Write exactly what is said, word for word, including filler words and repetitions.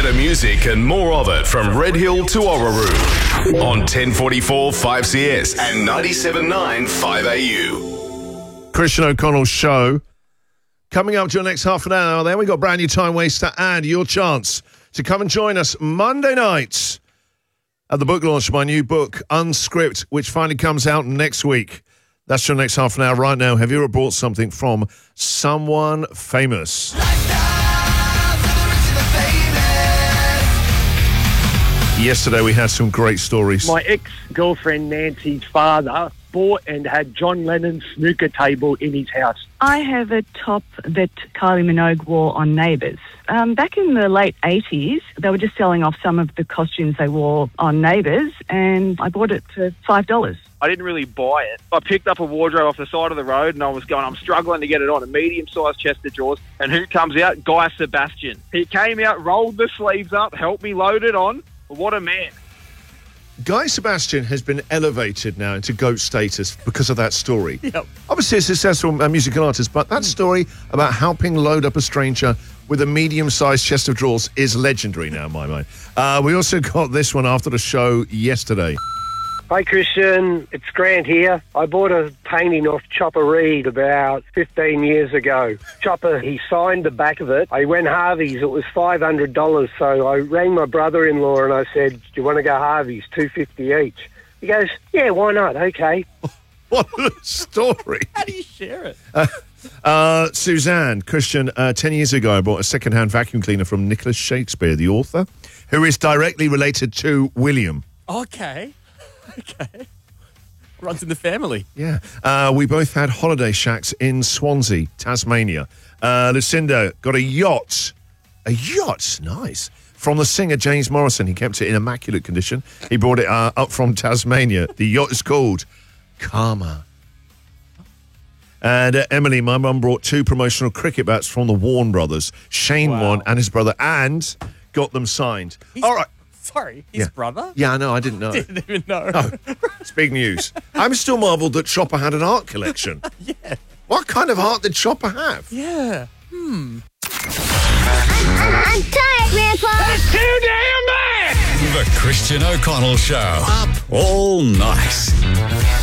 Better music and more of it from Red Hill to Orroroo on ten forty-four five C S and ninety-seven point nine five A U. Christian O'Connell's show. Coming up to your next half an hour, then we got brand new Time Waster and your chance to come and join us Monday nights at the book launch of my new book, Unscript, which finally comes out next week. That's your next half an hour. Right now, have you ever bought something from someone famous? Yesterday, we had some great stories. My ex-girlfriend Nancy's father bought and had John Lennon's snooker table in his house. I have a top that Kylie Minogue wore on Neighbours. Um, back in the late eighties, they were just selling off some of the costumes they wore on Neighbours, and I bought it for five dollars. I didn't really buy it. I picked up a wardrobe off the side of the road and I was going, I'm struggling to get it on, a medium-sized chest of drawers. And who comes out? Guy Sebastian. He came out, rolled the sleeves up, helped me load it on. What a man. Guy Sebastian has been elevated now into GOAT status because of that story. Yep. Obviously a successful uh, musical artist, but that story about helping load up a stranger with a medium-sized chest of drawers is legendary now in my mind. Uh, we also got this one after the show yesterday. Hi Christian, it's Grant here. I bought a painting off Chopper Reed about fifteen years ago. Chopper, he signed the back of it. I went Harvey's, it was five hundred dollars, so I rang my brother-in-law and I said, do you want to go Harvey's, two dollars fifty each? He goes, yeah, why not, okay. What a story. How do you share it? Uh, uh, Suzanne, Christian, uh, ten years ago I bought a second-hand vacuum cleaner from Nicholas Shakespeare, the author, who is directly related to William. Okay. Okay. Runs in the family. Yeah. Uh, we both had holiday shacks in Swansea, Tasmania. Uh, Lucinda got a yacht. A yacht? Nice. From the singer James Morrison. He kept it in immaculate condition. He brought it uh, up from Tasmania. The yacht is called Karma. And uh, Emily, my mum brought two promotional cricket bats from the Warne brothers. Shane Wow. won and his brother, and got them signed. He's- All right. Sorry, his Yeah. brother? Yeah, I know. I didn't know. Didn't even know. No, it's big news. I'm still marvelled that Chopper had an art collection. Yeah. What kind of art did Chopper have? Yeah. Hmm. I'm tired, Grandpa. It's too damn bad! The Christian O'Connell Show. Up all night.